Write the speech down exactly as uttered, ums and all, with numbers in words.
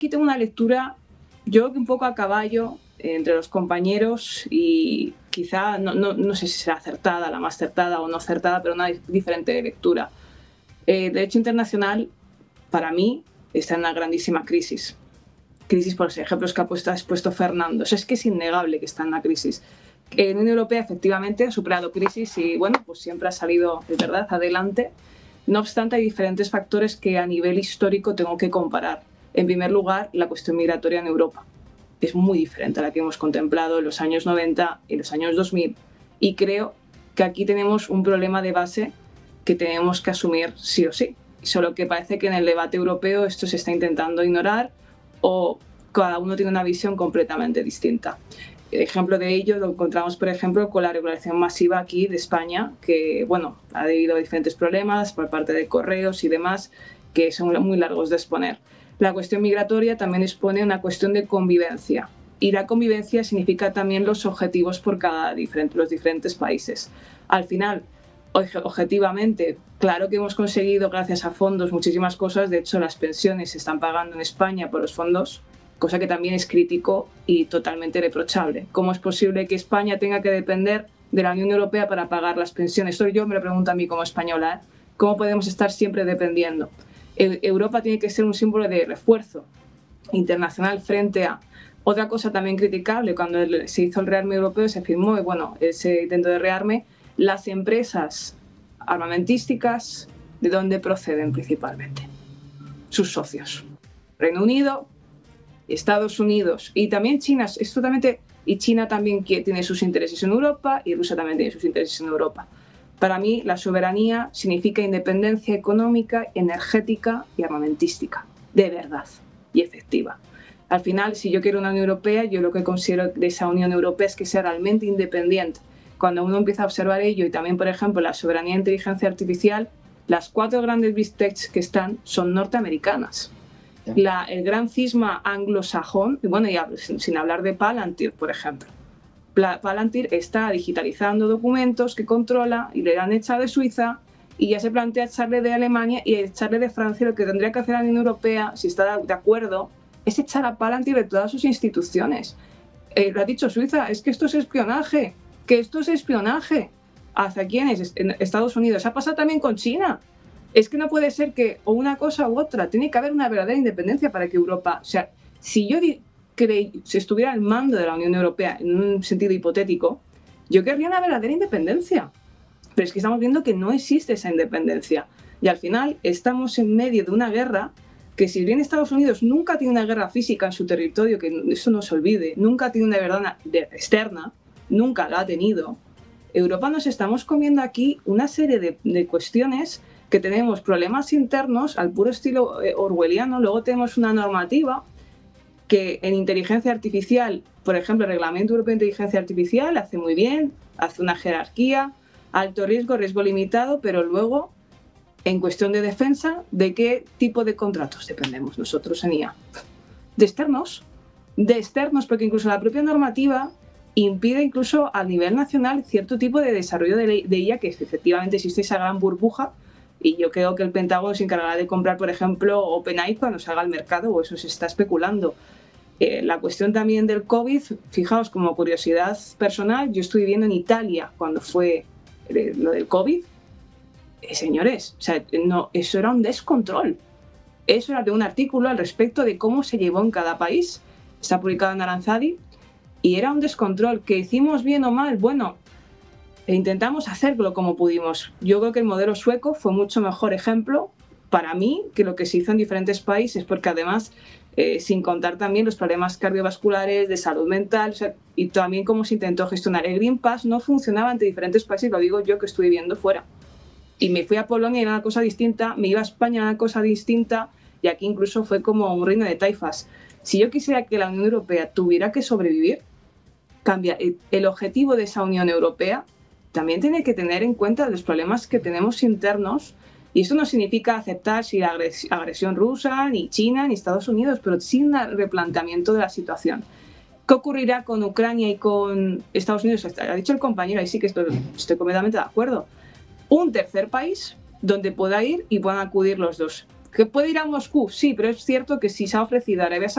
aquí tengo una lectura, yo creo que un poco a caballo entre los compañeros y quizá, no, no, no sé si será acertada, la más acertada o no acertada, pero una diferente lectura. Eh, derecho internacional, para mí, está en una grandísima crisis. Crisis por los ejemplos que ha puesto, ha expuesto Fernando. O sea, es que es innegable que está en una crisis. La Unión Europea efectivamente ha superado crisis y, bueno, pues siempre ha salido, de verdad, adelante. No obstante, hay diferentes factores que a nivel histórico tengo que comparar. En primer lugar, la cuestión migratoria en Europa. Es muy diferente a la que hemos contemplado en los años noventa y los años dos mil. Y creo que aquí tenemos un problema de base que tenemos que asumir sí o sí. Solo que parece que en el debate europeo esto se está intentando ignorar o cada uno tiene una visión completamente distinta. El ejemplo de ello lo encontramos, por ejemplo, con la regulación masiva aquí de España, que, bueno, ha debido a diferentes problemas por parte de correos y demás, que son muy largos de exponer. La cuestión migratoria también expone una cuestión de convivencia. Y la convivencia significa también los objetivos por cada diferente, los diferentes países. Al final, objetivamente, claro que hemos conseguido, gracias a fondos, muchísimas cosas. De hecho, las pensiones se están pagando en España por los fondos, cosa que también es crítico y totalmente reprochable. ¿Cómo es posible que España tenga que depender de la Unión Europea para pagar las pensiones? Esto yo me lo pregunto a mí como española, ¿eh? ¿Cómo podemos estar siempre dependiendo? Europa tiene que ser un símbolo de refuerzo internacional frente a otra cosa también criticable. Cuando se hizo el rearme europeo se firmó, y bueno, ese intento de rearme, las empresas armamentísticas, ¿de dónde proceden principalmente? Sus socios. Reino Unido, Estados Unidos y también China, es totalmente, y China también tiene sus intereses en Europa y Rusia también tiene sus intereses en Europa. Para mí, la soberanía significa independencia económica, energética y armamentística, de verdad y efectiva. Al final, si yo quiero una Unión Europea, yo lo que considero de esa Unión Europea es que sea realmente independiente. Cuando uno empieza a observar ello y también, por ejemplo, la soberanía de inteligencia artificial, las cuatro grandes big techs que están son norteamericanas. La, el gran cisma anglosajón, y bueno, ya sin, sin hablar de Palantir, por ejemplo. Palantir está digitalizando documentos que controla y le han echado de Suiza y ya se plantea echarle de Alemania y echarle de Francia. Lo que tendría que hacer la Unión Europea, si está de acuerdo, es echar a Palantir de todas sus instituciones. Eh, lo ha dicho Suiza, es que esto es espionaje, que esto es espionaje. ¿Hacia quiénes? En Estados Unidos. Ha pasado también con China. Es que no puede ser que o una cosa u otra, tiene que haber una verdadera independencia para que Europa, o sea, si yo creí, si estuviera al mando de la Unión Europea en un sentido hipotético, yo querría una verdadera independencia. Pero es que estamos viendo que no existe esa independencia. Y al final estamos en medio de una guerra que, si bien Estados Unidos nunca tiene una guerra física en su territorio, que eso no se olvide, nunca tiene una guerra externa, nunca la ha tenido, Europa nos estamos comiendo aquí una serie de, de cuestiones que tenemos problemas internos al puro estilo orwelliano. Luego tenemos una normativa que en inteligencia artificial, por ejemplo, el Reglamento Europeo de Inteligencia Artificial hace muy bien, hace una jerarquía, alto riesgo, riesgo limitado, pero luego, en cuestión de defensa, ¿de qué tipo de contratos dependemos nosotros en I A? De externos, de externos, porque incluso la propia normativa impide incluso a nivel nacional cierto tipo de desarrollo de, de I A, que efectivamente existe esa gran burbuja. Y yo creo que el Pentágono se encargará de comprar, por ejemplo, OpenAI cuando salga al mercado, o eso se está especulando. Eh, la cuestión también del COVID, fijaos, como curiosidad personal, yo estuve viviendo en Italia cuando fue eh, lo del COVID. Eh, señores, o sea, no, eso era un descontrol. Eso era de un artículo al respecto de cómo se llevó en cada país. Está publicado en Aranzadi. Y era un descontrol. ¿Que hicimos bien o mal? Bueno, e intentamos hacerlo como pudimos. Yo creo que el modelo sueco fue mucho mejor ejemplo para mí que lo que se hizo en diferentes países, porque además, eh, sin contar también los problemas cardiovasculares, de salud mental, o sea, y también cómo se intentó gestionar. El Green Pass no funcionaba entre diferentes países, lo digo yo que estuve viviendo fuera. Y me fui a Polonia y era una cosa distinta, me iba a España, era una cosa distinta, y aquí incluso fue como un reino de taifas. Si yo quisiera que la Unión Europea tuviera que sobrevivir, cambia. El objetivo de esa Unión Europea también tiene que tener en cuenta los problemas que tenemos internos, y esto no significa aceptar si la agresión rusa, ni China, ni Estados Unidos, pero sin un replanteamiento de la situación. ¿Qué ocurrirá con Ucrania y con Estados Unidos? Ha dicho el compañero, ahí sí que estoy, estoy completamente de acuerdo. Un tercer país donde pueda ir y puedan acudir los dos. ¿Que puede ir a Moscú? Sí, pero es cierto que si se ha ofrecido a Arabia Saudí